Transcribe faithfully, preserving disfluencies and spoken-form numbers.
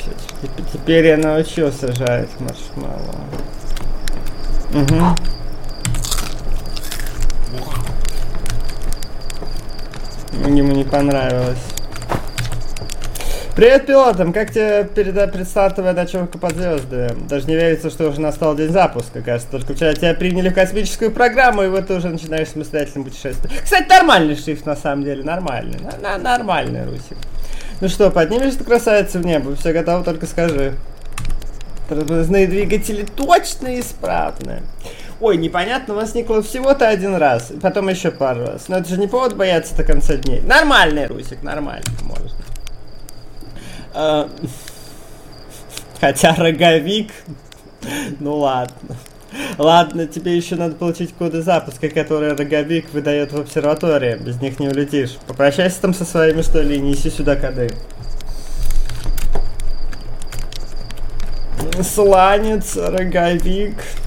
Теперь я научился жарить маршмеллоу. Угу. Ему не понравилось. Привет пилотам, как тебе переда предстала твоя ночевка под звездами? Даже не верится, что уже настал день запуска, кажется. Только вчера тебя приняли в космическую программу, и вот ты уже начинаешь самостоятельное путешествие. Кстати, нормальный шрифт на самом деле, нормальный. На -на нормальный, Русик. Ну что, поднимешь эту красавицу в небо? Все готово, только скажи. Тормозные двигатели точно исправны. Ой, непонятно, возникло всего-то один раз, потом еще пару раз. Но это же не повод бояться до конца дней. Нормальный, Русик, нормально, можно. А, хотя роговик. Ну ладно. Ладно, тебе еще надо получить коды запуска, которые роговик выдает в обсерватории. Без них не улетишь. Попрощайся там со своими, что ли, и неси сюда коды. Сланец, роговик.